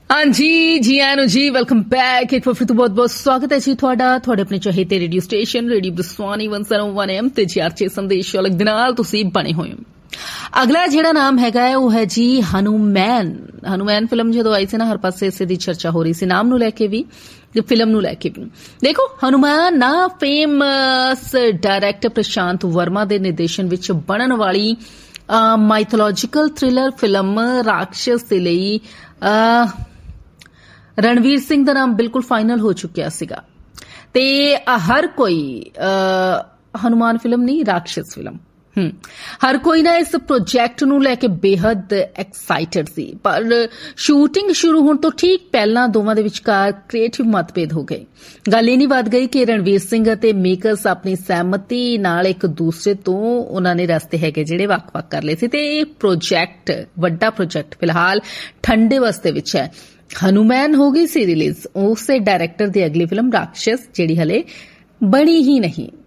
हाँ जी आया नु जी वेलकम बैक एक बार फिर तो बहुत बहुत स्वागत है जी थोड़ा अपने चहेते radio station radio Baswani 101 M ते जीआरचे संदेश अलग दे नाल तुसी बने होए अगला जेड़ा नाम हैगा है वो है जी हनुमान फिल्म जो आई थी ना हर पासे इसे दी चर्चा हो रही सी नाम नु लेके भी फिल्म नु लेके भी देखो हनुमान ना फेमस डायरेक्टर प्रशांत वर्मा दे निर्देशन विच बनन वाली माइथोलॉजिकल थ्रिलर फिल्म राक्षस दे लई रणवीर सिंह दा नाम बिल्कुल फाइनल हो चुकिया सीगा ते हर कोई हनुमान फिल्म नहीं राक्षस फिल्म हर कोई ना इस प्रोजेक्ट नूं लैके बेहद एक्साइटेड सी पर शूटिंग शुरू होने तो ठीक पहला दोवां दे विचकार क्रिएटिव मतभेद हो गए गल इह नहीं वध गई कि रणवीर सिंह अते मेकर्स अपनी सहमति नाल एक दूसरे तो उन्हां ने रस्ते हैगे जिहड़े वख-वख कर लए सी ते प्रोजेक्ट वड्डा प्रोजेक्ट फिलहाल ठंडे वस्ते विच है हनुमान हो गई सी रिलीज उसे डायरेक्टर दी अगली फिल्म राक्षस जिहड़ी हले बनी ही नहीं